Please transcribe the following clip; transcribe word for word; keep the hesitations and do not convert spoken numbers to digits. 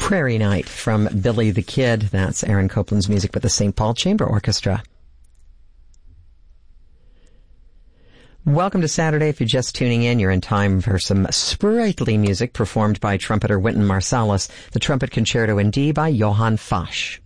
Prairie Night from Billy the Kid. That's Aaron Copland's music with the Saint Paul Chamber Orchestra. Welcome to Saturday. If you're just tuning in, you're in time for some sprightly music performed by trumpeter Wynton Marsalis, the Trumpet Concerto in D by Johann Fasch.